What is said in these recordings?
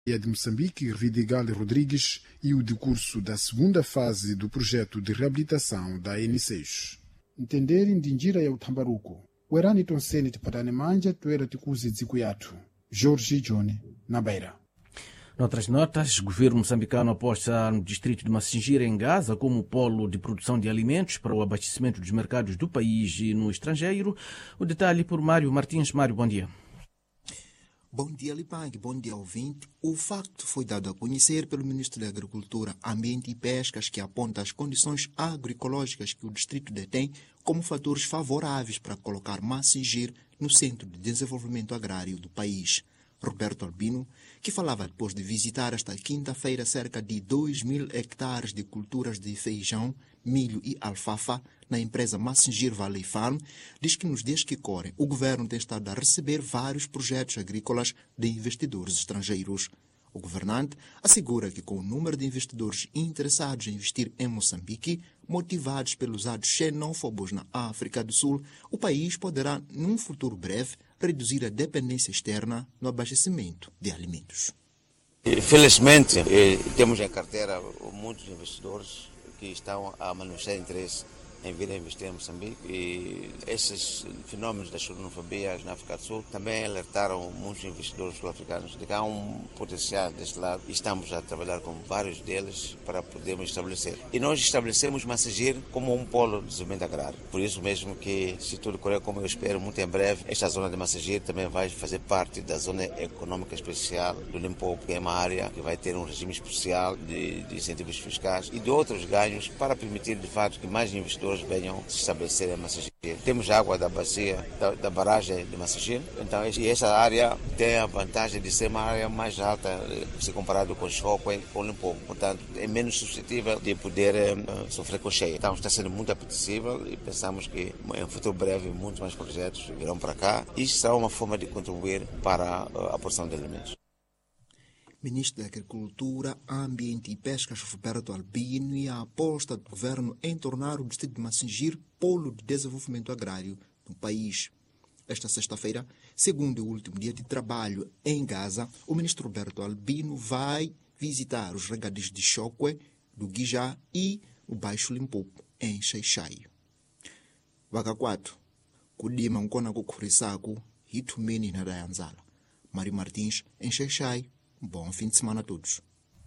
de Moçambique, Ridigal Rodrigues, e o decurso da segunda fase do projeto de reabilitação da N6. Entenderem Ndinjira ya Utambaruko, werani tonsene tipatane manja toera tikuze dziku yathu. Jorge John, na Beira. Noutras notas, o governo moçambicano aposta no distrito de Massingira, em Gaza, como polo de produção de alimentos para o abastecimento dos mercados do país e no estrangeiro. O detalhe por Mário Martins. Mário, bom dia. Bom dia, Lipang. Bom dia, ouvinte. O facto foi dado a conhecer pelo Ministro da Agricultura, Ambiente e Pescas, que aponta as condições agroecológicas que o distrito detém como fatores favoráveis para colocar Massingira no centro de desenvolvimento agrário do país. Roberto Albino, que falava depois de visitar esta quinta-feira cerca de 2.000 hectares de culturas de feijão, milho e alfafa na empresa Massingira Valley Farm, diz que nos dias que correm o governo tem estado a receber vários projetos agrícolas de investidores estrangeiros. O governante assegura que com o número de investidores interessados em investir em Moçambique, motivados pelos atos xenófobos na África do Sul, o país poderá, num futuro breve, reduzir a dependência externa no abastecimento de alimentos. Felizmente, temos em carteira muitos investidores que estão a manifestar interesse em vir a investir em Moçambique, e esses fenômenos da xenofobia na África do Sul também alertaram muitos investidores sul-africanos de que há um potencial deste lado e estamos a trabalhar com vários deles para podermos estabelecer. E nós estabelecemos Massingira como um polo de desenvolvimento agrário. Por isso mesmo que, se tudo correr como eu espero, muito em breve, esta zona de Massingira também vai fazer parte da zona econômica especial do Limpopo, que é uma área que vai ter um regime especial de incentivos fiscais e de outros ganhos para permitir, de fato, que mais investidores venham se estabelecer em Massingira. Temos água da bacia, da barragem de Massingira, então essa área tem a vantagem de ser uma área mais alta se comparado com Chocó e com Limpopo, portanto é menos suscetível de poder sofrer com cheia. Então está sendo muito apetecível e pensamos que em um futuro breve muitos mais projetos virão para cá e isso será uma forma de contribuir para a produção de alimentos. Ministro da Agricultura, Ambiente e Pescas, Roberto Albino, e a aposta do governo em tornar o distrito de Massingira polo de desenvolvimento agrário no país. Esta sexta-feira, segundo o último dia de trabalho em Gaza, o ministro Roberto Albino vai visitar os regadios de Chocó, do Guijá e o Baixo Limpopo, em Xai-Xai. Vaga 4. Kudima nkona kukhurisaku, hitumeni na dayanzala. Mário Martins, em Xai-Xai. Bom fim de semana a todos.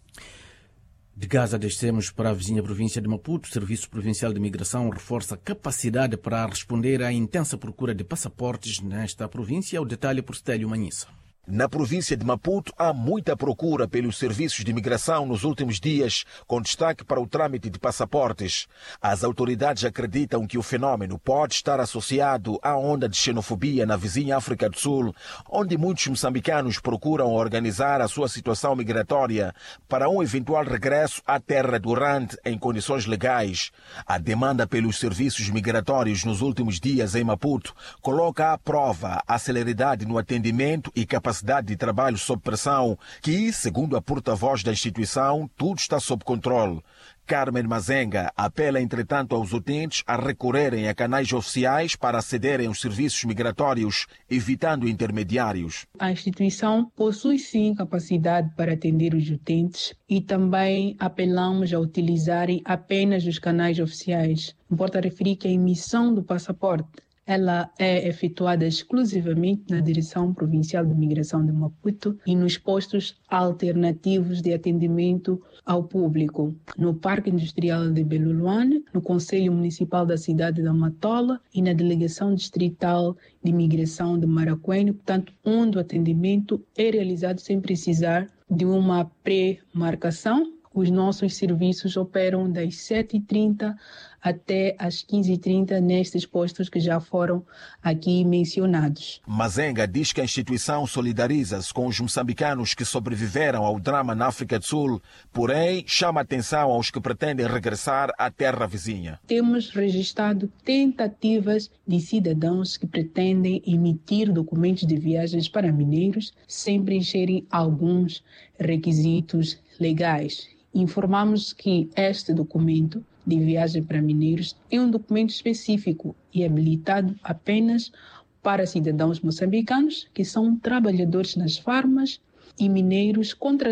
De Gaza descemos para a vizinha província de Maputo. O Serviço Provincial de Imigração reforça a capacidade para responder à intensa procura de passaportes nesta província. O detalhe por Stélio Manhissa. Na província de Maputo, há muita procura pelos serviços de imigração nos últimos dias, com destaque para o trâmite de passaportes. As autoridades acreditam que o fenômeno pode estar associado à onda de xenofobia na vizinha África do Sul, onde muitos moçambicanos procuram organizar a sua situação migratória para um eventual regresso à terra durante em condições legais. A demanda pelos serviços migratórios nos últimos dias em Maputo coloca à prova a celeridade no atendimento e capacidade de trabalho sob pressão, que, segundo a porta-voz da instituição, tudo está sob controle. Carmen Mazenga apela, entretanto, aos utentes a recorrerem a canais oficiais para acederem aos serviços migratórios, evitando intermediários. A instituição possui sim capacidade para atender os utentes e também apelamos a utilizarem apenas os canais oficiais. Importa referir que a emissão do passaporte ela é efetuada exclusivamente na Direção Provincial de Imigração de Maputo e nos postos alternativos de atendimento ao público, no Parque Industrial de Beluluane, no Conselho Municipal da cidade da Matola e na Delegação Distrital de Imigração de Maracuene, portanto, onde o atendimento é realizado sem precisar de uma pré-marcação. Os nossos serviços operam das 7h30 até às 15h30 nestes postos que já foram aqui mencionados. Mazenga diz que a instituição solidariza-se com os moçambicanos que sobreviveram ao drama na África do Sul, porém chama atenção aos que pretendem regressar à terra vizinha. Temos registrado tentativas de cidadãos que pretendem emitir documentos de viagens para mineiros sem preencherem alguns requisitos legais. Informamos que este documento de viagem para mineiros é um documento específico e habilitado apenas para cidadãos moçambicanos que são trabalhadores nas farmas e mineiros